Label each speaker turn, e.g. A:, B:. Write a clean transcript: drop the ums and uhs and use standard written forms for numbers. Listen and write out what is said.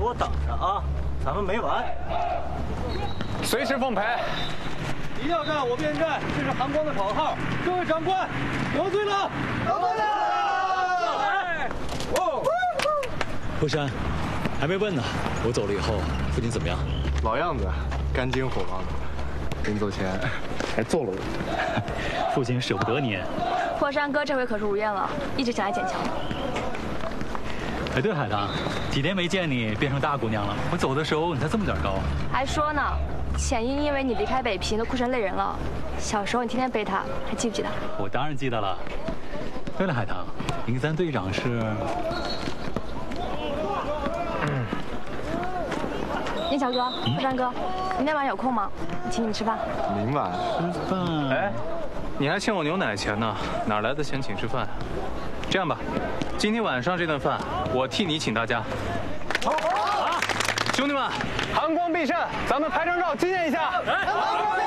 A: 我等着啊，咱们没完。
B: 随时奉陪。
A: 一要战我便战，这是韩光的口号。各位长官，得罪了，得罪了！来！哦，
C: 霍山，还没问呢。我走了以后，父亲怎么样？
D: 老样子，干净火旺的。临走前还揍了我。
C: 父亲舍不得你。
E: 霍山哥这回可是如愿了，一直想来捡墙。
C: 哎，对，海棠，几天没见你变成大姑娘了。我走的时候你才这么点高。
E: 还说呢，浅英因为你离开北平都哭成泪人了。小时候你天天背她，还记不记得？
C: 我当然记得了。对了，海棠，03队长是？
E: 燕桥哥，霍山哥，明天晚上有空吗？我请你们吃饭。
D: 明晚
C: 吃饭？
B: 哎，你还欠我牛奶钱呢，哪来的钱请吃饭？这样吧，今天晚上这顿饭我替你请大家。好，兄弟们，韩光必胜，咱们拍张照纪念一下。来，韩光必胜！